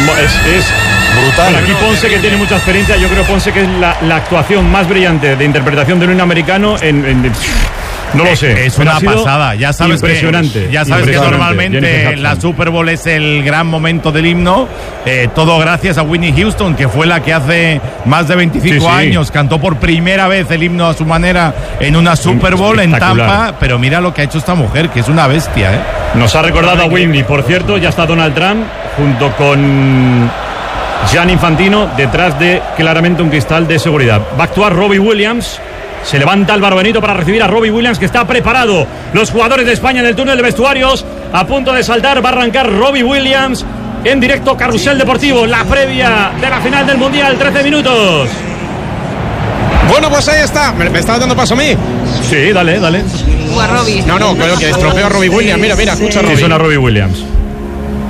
Es brutal. Bueno, aquí Ponce, que tiene mucha experiencia, yo creo Ponce que es la actuación más brillante de interpretación de un americano no lo sé. Es una pasada. Ya sabes impresionante. Que normalmente la Super Bowl es el gran momento del himno. Todo gracias a Whitney Houston, que fue la que hace más de 25 años cantó por primera vez el himno a su manera en una Super Bowl en Tampa. Pero mira lo que ha hecho esta mujer, que es una bestia, ¿eh? Nos ha recordado a Whitney. Por cierto, ya está Donald Trump junto con Gianni Infantino detrás de claramente un cristal de seguridad. Va a actuar Robbie Williams. Se levanta Álvaro Benito para recibir a Robbie Williams, que está preparado. Los jugadores de España en el túnel de vestuarios, a punto de saltar. Va a arrancar Robbie Williams en directo Carrusel Deportivo, la previa de la final del Mundial, 13 minutos. Bueno, pues ahí está. ¿Me está dando paso a mí? Sí, dale. A Robbie. No, creo que estropeó a Robbie Williams. Mira, escucha a Robbie. Sí, suena Robbie Williams.